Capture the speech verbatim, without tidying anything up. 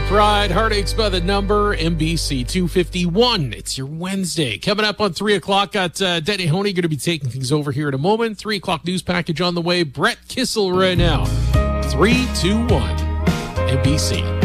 Pride, Heartaches by the Number, M B C two fifty-one. It's your Wednesday. Coming up on three o'clock, got uh, Denny Honey going to be taking things over here in a moment. three o'clock news package on the way. Brett Kissel right now. three, two, one, M B C.